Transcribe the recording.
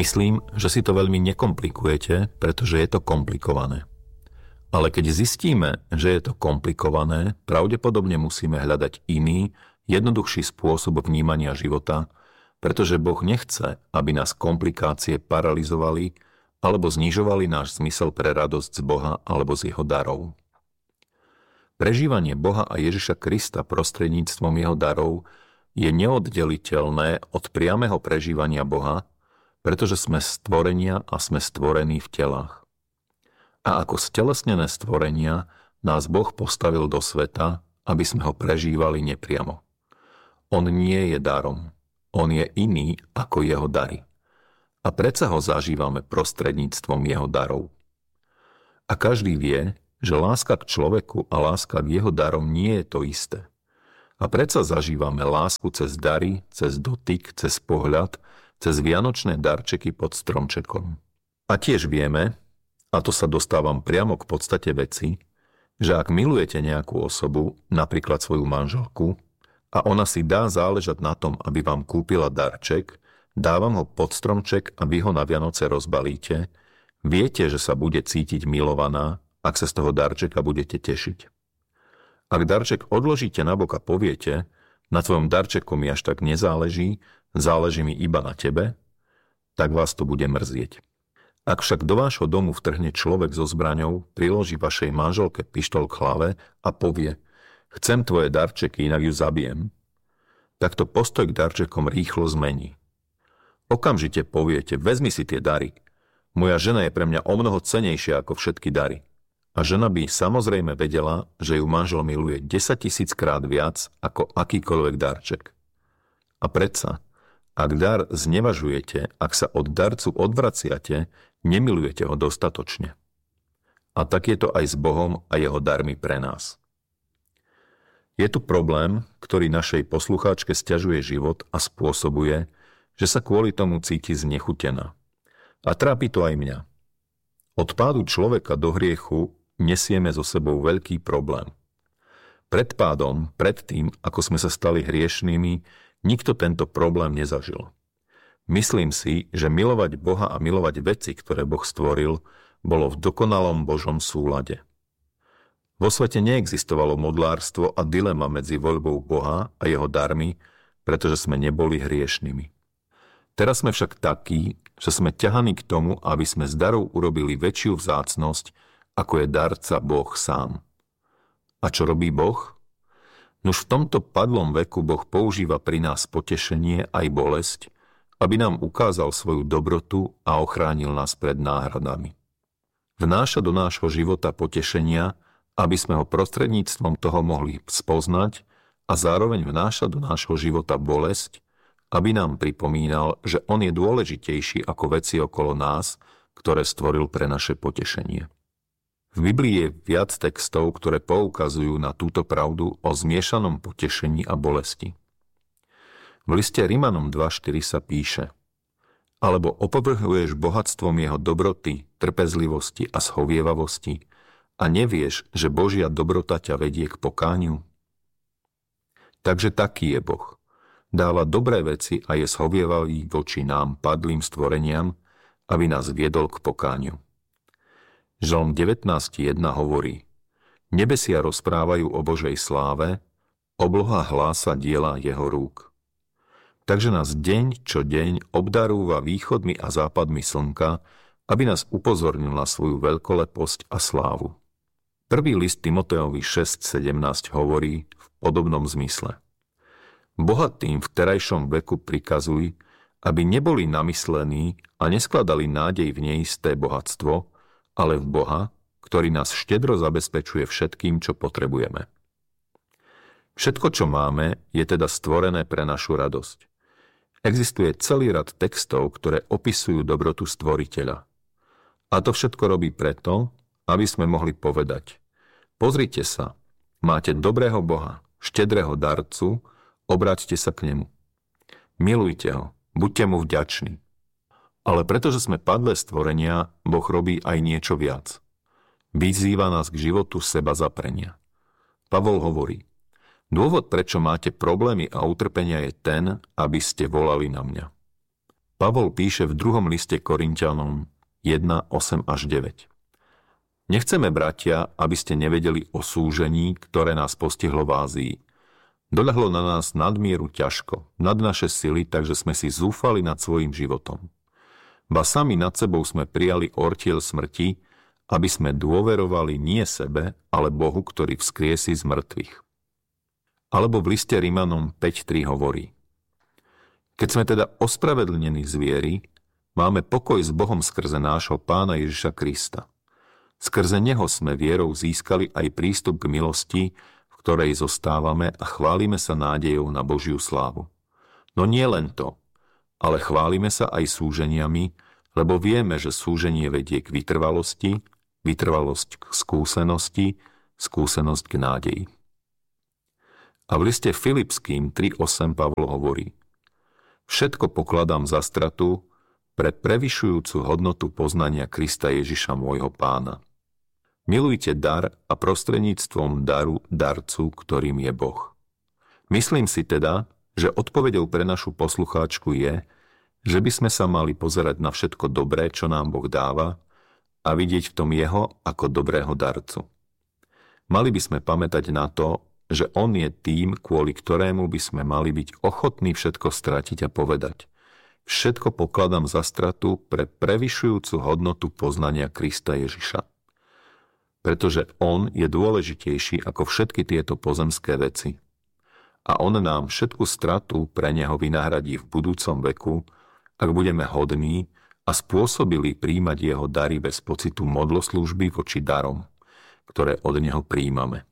Myslím, že si to veľmi nekomplikujete, pretože je to komplikované. Ale keď zistíme, že je to komplikované, pravdepodobne musíme hľadať iný, jednoduchší spôsob vnímania života, pretože Boh nechce, aby nás komplikácie paralyzovali alebo znižovali náš zmysel pre radosť z Boha alebo z jeho darov. Prežívanie Boha a Ježiša Krista prostredníctvom jeho darov je neoddeliteľné od priameho prežívania Boha, pretože sme stvorenia a sme stvorení v telách. A ako stelesnené stvorenia nás Boh postavil do sveta, aby sme ho prežívali nepriamo. On nie je darom, on je iný ako jeho dary. A predsa ho zažívame prostredníctvom jeho darov. A každý vie, že láska k človeku a láska k jeho darom nie je to isté. A predsa zažívame lásku cez dary, cez dotyk, cez pohľad, cez vianočné darčeky pod stromčekom. A tiež vieme, a to sa dostávam priamo k podstate veci, že ak milujete nejakú osobu, napríklad svoju manželku, a ona si dá záležať na tom, aby vám kúpila darček, dávam ho pod stromček a vy ho na Vianoce rozbalíte, viete, že sa bude cítiť milovaná, ak sa z toho darčeka budete tešiť. Ak darček odložíte nabok a poviete, na tvojom darčeku mi až tak nezáleží, záleží mi iba na tebe, tak vás to bude mrzieť. Ak však do vášho domu vtrhne človek so zbraňou, priloží vašej manželke pištol k hlave a povie: chcem tvoje darčeky, inak ju zabijem, tak to postoj k darčekom rýchlo zmení. Okamžite poviete: vezmi si tie dary. Moja žena je pre mňa omnoho cenejšia ako všetky dary. A žena by samozrejme vedela, že ju manžel miluje 10 000 krát viac ako akýkoľvek darček. A predsa, ak dar znevažujete, ak sa od darcu odvraciate, nemilujete ho dostatočne. A tak je to aj s Bohom a jeho darmi pre nás. Je tu problém, ktorý našej poslucháčke sťažuje život a spôsobuje, že sa kvôli tomu cíti znechutená. A trápi to aj mňa. Od pádu človeka do hriechu nesieme so sebou veľký problém. Pred pádom, pred tým, ako sme sa stali hriešnými, nikto tento problém nezažil. Myslím si, že milovať Boha a milovať veci, ktoré Boh stvoril, bolo v dokonalom Božom súlade. Vo svete neexistovalo modlárstvo a dilema medzi voľbou Boha a jeho darmi, pretože sme neboli hriešnými. Teraz sme však takí, že sme ťahaní k tomu, aby sme z darov urobili väčšiu vzácnosť, ako je darca Boh sám. A čo robí Boh? Nuž v tomto padlom veku Boh používa pri nás potešenie aj bolesť, aby nám ukázal svoju dobrotu a ochránil nás pred náhradami. Vnáša do nášho života potešenia, aby sme ho prostredníctvom toho mohli spoznať, a zároveň vnáša do nášho života bolesť, aby nám pripomínal, že on je dôležitejší ako veci okolo nás, ktoré stvoril pre naše potešenie. V Biblii je viac textov, ktoré poukazujú na túto pravdu o zmiešanom potešení a bolesti. V liste Rimanom 2.4 sa píše: alebo opovrhuješ bohatstvom jeho dobroty, trpezlivosti a schovievavosti a nevieš, že Božia dobrota ťa vedie k pokániu? Takže taký je Boh. Dáva dobré veci a je schovievavý voči nám, padlým stvoreniam, aby nás viedol k pokániu. Žalm 19.1 hovorí: nebesia rozprávajú o Božej sláve, obloha hlása diela jeho rúk. Takže nás deň čo deň obdarúva východmi a západmi slnka, aby nás upozornil na svoju veľkoleposť a slávu. Prvý list Timotejovi 6.17 hovorí v podobnom zmysle: bohatým v terajšom veku prikazuj, aby neboli namyslení a neskladali nádej v neisté bohatstvo, ale v Boha, ktorý nás štedro zabezpečuje všetkým, čo potrebujeme. Všetko, čo máme, je teda stvorené pre našu radosť. Existuje celý rad textov, ktoré opisujú dobrotu stvoriteľa. A to všetko robí preto, aby sme mohli povedať: pozrite sa, máte dobrého Boha, štedrého darcu, obráťte sa k nemu. Milujte ho, buďte mu vďační. Ale pretože sme padlé stvorenia, Boh robí aj niečo viac. Vyzýva nás k životu seba zaprenia. Pavol hovorí: dôvod, prečo máte problémy a utrpenia, je ten, aby ste volali na mňa. Pavol píše v 2. liste Korinťanom 1:8-9. Nechceme, bratia, aby ste nevedeli o súžení, ktoré nás postihlo v Ázii. Doľahlo na nás nadmieru ťažko, nad naše sily, takže sme si zúfali nad svojím životom. Ba sami nad sebou sme prijali ortiel smrti, aby sme dôverovali nie sebe, ale Bohu, ktorý vzkriesí z mŕtvych. Alebo v liste Rimanom 5:3 hovorí: Keď sme teda ospravedlnení z viery, máme pokoj s Bohom skrze nášho Pána Ježiša Krista. Skrze Neho sme vierou získali aj prístup k milosti, v ktorej zostávame a chválime sa nádejou na Božiu slávu. No nie len to, ale chválime sa aj súženiami, lebo vieme, že súženie vedie k vytrvalosti, vytrvalosť k skúsenosti, skúsenosť k nádeji. A v liste Filipským 3:8 Pavol hovorí: Všetko pokladám za stratu pre prevyšujúcu hodnotu poznania Krista Ježiša môjho Pána. Milujte dar a prostredníctvom daru darcu, ktorým je Boh. Myslím si teda, že odpoveďou pre našu poslucháčku je, že by sme sa mali pozerať na všetko dobré, čo nám Boh dáva, a vidieť v tom Jeho ako dobrého darcu. Mali by sme pamätať na to, že On je tým, kvôli ktorému by sme mali byť ochotní všetko stratiť a povedať: Všetko pokladám za stratu pre prevyšujúcu hodnotu poznania Krista Ježiša. Pretože On je dôležitejší ako všetky tieto pozemské veci. A On nám všetku stratu pre Neho vynahradí v budúcom veku, ak budeme hodní a spôsobili príjmať Jeho dary bez pocitu modloslúžby voči darom, ktoré od Neho príjmame.